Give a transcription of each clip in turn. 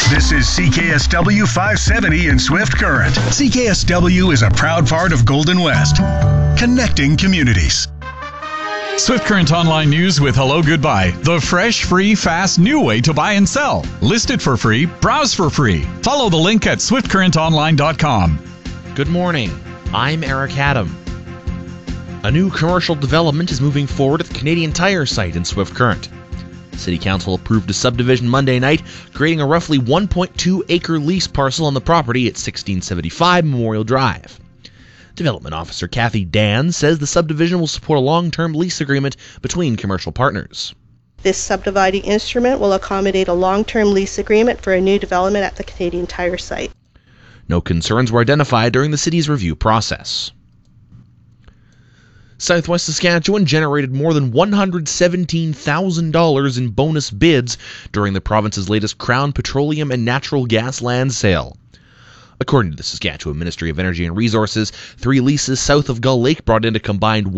This is CKSW 570 in Swift Current. CKSW is a proud part of Golden West, connecting communities. Swift Current Online News with Hello Goodbye. The fresh, free, fast, new way to buy and sell. List it for free, browse for free. Follow the link at swiftcurrentonline.com. Good morning. I'm Eric Adam. A new commercial development is moving forward at the Canadian Tire site in Swift Current. City Council approved a subdivision Monday night, creating a roughly 1.2-acre lease parcel on the property at 1675 Memorial Drive. Development Officer Kathy Dan says the subdivision will support a long-term lease agreement between commercial partners. This subdividing instrument will accommodate a long-term lease agreement for a new development at the Canadian Tire site. No concerns were identified during the city's review process. Southwest Saskatchewan generated more than $117,000 in bonus bids during the province's latest Crown Petroleum and Natural Gas land sale. According to the Saskatchewan Ministry of Energy and Resources, 3 leases south of Gull Lake brought in a combined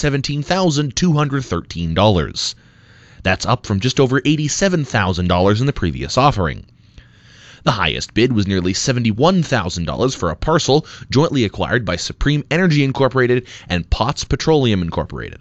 $117,213. That's up from just over $87,000 in the previous offering. The highest bid was nearly $71,000 for a parcel jointly acquired by Supreme Energy Incorporated and Potts Petroleum Incorporated.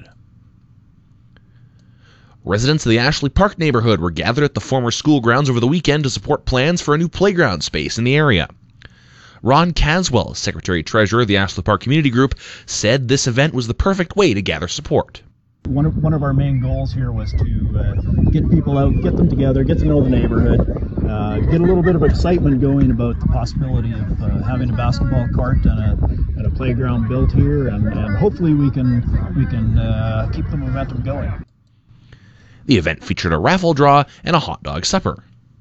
Residents of the Ashley Park neighborhood were gathered at the former school grounds over the weekend to support plans for a new playground space in the area. Ron Caswell, Secretary-Treasurer of the Ashley Park Community Group, said this event was the perfect way to gather support. One of our main goals here was to get people out, get them together, get to know the neighborhood, get a little bit of excitement going about the possibility of having a basketball court and a playground built here, and hopefully we can keep the momentum going. The event featured a raffle draw and a hot dog supper.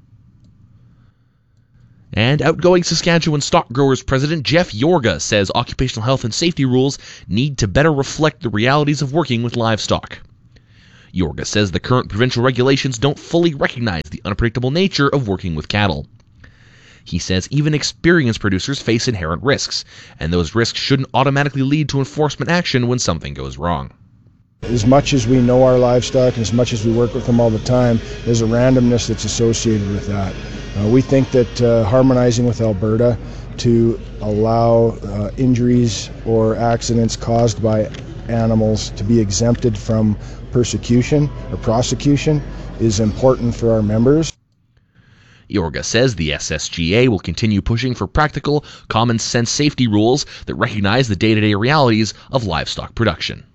And outgoing Saskatchewan Stock Growers President Jeff Yorga says occupational health and safety rules need to better reflect the realities of working with livestock. Yorga says the current provincial regulations don't fully recognize the unpredictable nature of working with cattle. He says even experienced producers face inherent risks, and those risks shouldn't automatically lead to enforcement action when something goes wrong. As much as we know our livestock and as much as we work with them all the time, there's a randomness that's associated with that. We think that harmonizing with Alberta to allow injuries or accidents caused by animals to be exempted from persecution or prosecution is important for our members. Yorga says the SSGA will continue pushing for practical, common-sense safety rules that recognize the day-to-day realities of livestock production.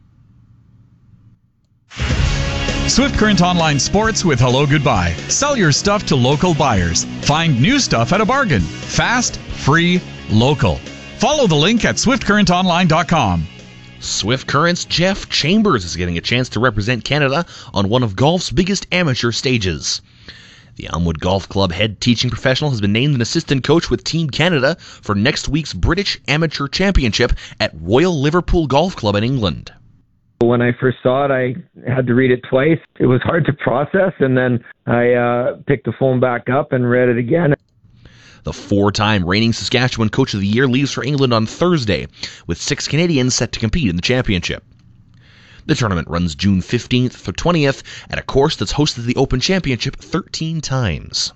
Swift Current Online Sports with Hello Goodbye. Sell your stuff to local buyers. Find new stuff at a bargain. Fast, free, local. Follow the link at swiftcurrentonline.com. Swift Current's Jeff Chambers is getting a chance to represent Canada on one of golf's biggest amateur stages. The Elmwood Golf Club head teaching professional has been named an assistant coach with Team Canada for next week's British Amateur Championship at Royal Liverpool Golf Club in England. When I first saw it, I had to read it twice. It was hard to process, and then I picked the phone back up and read it again. The 4-time reigning Saskatchewan Coach of the Year leaves for England on Thursday, with 6 Canadians set to compete in the championship. The tournament runs June 15th through 20th at a course that's hosted the Open Championship 13 times.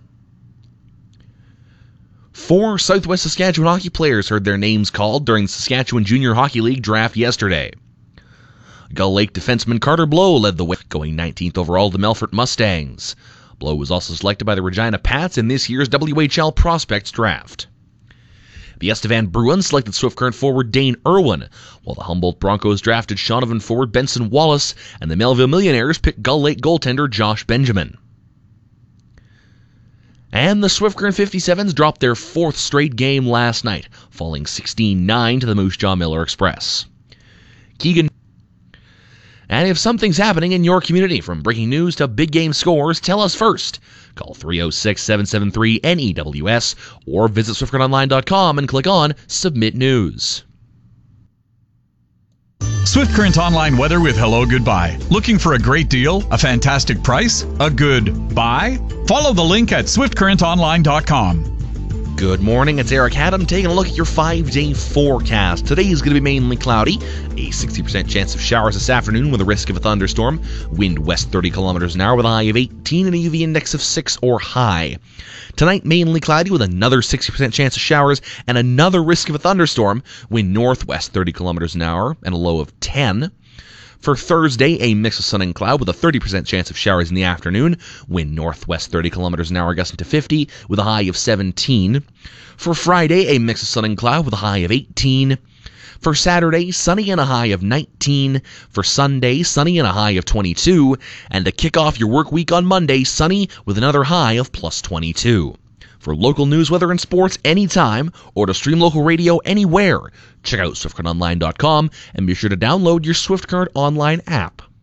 4 Southwest Saskatchewan hockey players heard their names called during the Saskatchewan Junior Hockey League draft yesterday. Gull Lake defenseman Carter Blow led the way, going 19th overall to the Melfort Mustangs. Blow was also selected by the Regina Pats in this year's WHL Prospects Draft. The Estevan Bruins selected Swift Current forward Dane Irwin, while the Humboldt Broncos drafted Shaunavon forward Benson Wallace, and the Melville Millionaires picked Gull Lake goaltender Josh Benjamin. And the Swift Current 57s dropped their 4th straight game last night, falling 16-9 to the Moose Jaw Miller Express. Keegan. And if something's happening in your community, from breaking news to big game scores, tell us first. Call 306-773-NEWS or visit SwiftCurrentOnline.com and click on Submit News. Swift Current Online weather with Hello Goodbye. Looking for a great deal, a fantastic price, a good buy? Follow the link at SwiftCurrentOnline.com. Good morning, it's Eric Haddam taking a look at your 5-day forecast. Today is going to be mainly cloudy, a 60% chance of showers this afternoon with a risk of a thunderstorm, wind west 30 kilometers an hour with a high of 18 and a UV index of 6 or high. Tonight, mainly cloudy with another 60% chance of showers and another risk of a thunderstorm, wind northwest 30 kilometers an hour and a low of 10. For Thursday, a mix of sun and cloud with a 30% chance of showers in the afternoon. Wind northwest 30 kilometers an hour gusting to 50 with a high of 17. For Friday, a mix of sun and cloud with a high of 18. For Saturday, sunny and a high of 19. For Sunday, sunny and a high of 22. And to kick off your work week on Monday, sunny with another high of plus 22. For local news, weather, and sports anytime, or to stream local radio anywhere, check out SwiftCurrentOnline.com and be sure to download your Swift Current Online app.